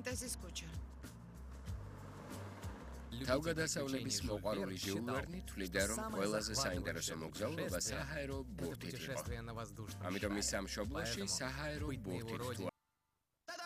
ტრენტესის ქუჩა. თავგადასავლების მოყვარული ჟიულვერნი თვლიდა, რომ ყველაზე საინტერესო მოგზაურობა საჰაერო ბურთით იყო. ამიტომ ის სამშობლოში საჰაერო ბურთით თუ